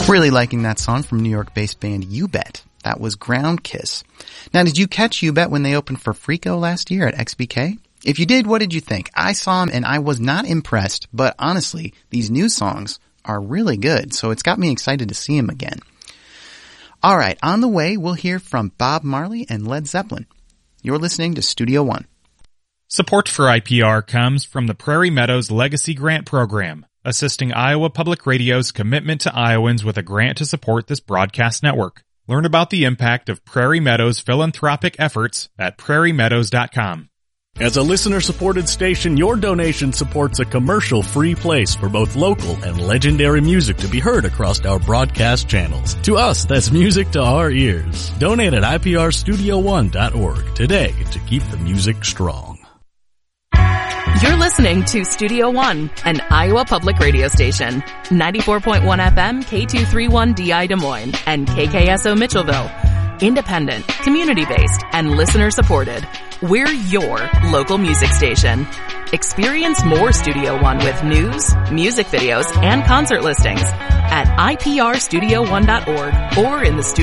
Really liking that song from New York-based band You Bet. That was Ground Kiss. Now, did you catch You Bet when they opened for Freako last year at XBK? If you did, what did you think? I saw them and I was not impressed, but honestly, these new songs are really good, so it's got me excited to see them again. All right, on the way, we'll hear from Bob Marley and Led Zeppelin. You're listening to Studio One. Support for IPR comes from the Prairie Meadows Legacy Grant Program, assisting Iowa Public Radio's commitment to Iowans with a grant to support this broadcast network. Learn about the impact of Prairie Meadows' philanthropic efforts at prairiemeadows.com. As a listener-supported station, your donation supports a commercial-free place for both local and legendary music to be heard across our broadcast channels. To us, that's music to our ears. Donate at iprstudio1.org today to keep the music strong. You're listening to Studio One, an Iowa public radio station. 94.1 FM, K231DI Des Moines, and KKSO Mitchellville. Independent, community-based, and listener-supported. We're your local music station. Experience more Studio One with news, music videos, and concert listings at iprstudio1.org or in the studio.